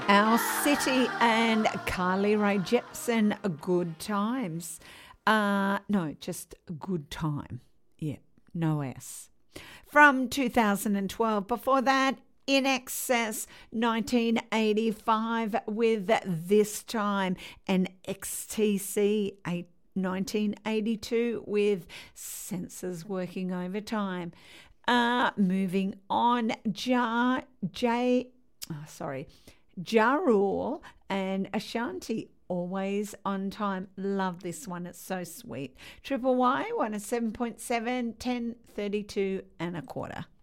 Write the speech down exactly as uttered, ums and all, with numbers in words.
Our City and Carly Rae Jepsen, Good Times. Uh, no, just Good Time. Yeah, no S. From two thousand twelve. Before that, In Excess, nineteen eighty-five with This Time, and X T C, nineteen eighty-two with Senses Working Overtime. Uh, moving on, Ja, J, oh, sorry, Ja Rule and Ashanti, Always on Time. Love this one. It's so sweet. Triple Y, one oh seven point seven, ten thirty-two and a quarter.